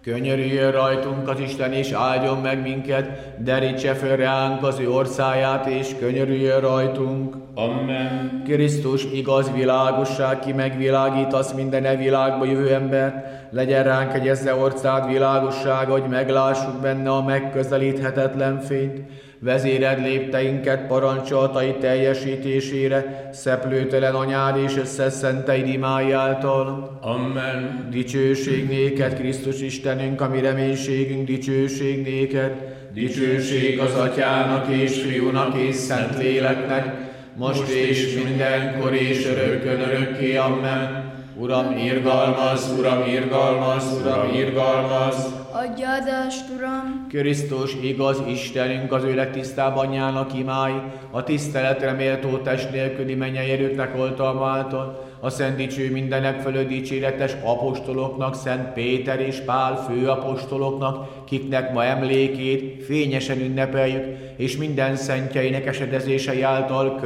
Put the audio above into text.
Könyörüljön rajtunk az Isten, és áldjon meg minket, derítse föl ránk az ő orszáját, és könyörüljön rajtunk. Amen. Krisztus, igaz világosság, ki megvilágítasz minden e világba jövő embert, legyen ránk egyezze orcád világossága, hogy meglássuk benne a megközelíthetetlen fényt. Vezéred lépteinket parancsoltai teljesítésére, szeplőtelen anyád és összeszenteid imái által. Amen. Dicsőség néked, Krisztus Istenünk, a mi reménységünk, dicsőség néked. Dicsőség az Atyának és Fiúnak és Szentléleknek, most és mindenkor és örökkön örökké. Amen. Uram, irgalmaz, Uram, irgalmaz, Uram, irgalmaz. Adj áldást, Uram! Krisztus, igaz Istenünk, az ő legtisztább anyjának imái, a tiszteletre méltó test nélküli mennyei erőknek oltalma által, a szent dicső mindenek fölött dicséretes apostoloknak, Szent Péter és Pál főapostoloknak, kiknek ma emlékét fényesen ünnepeljük, és minden szentjeinek esedezései által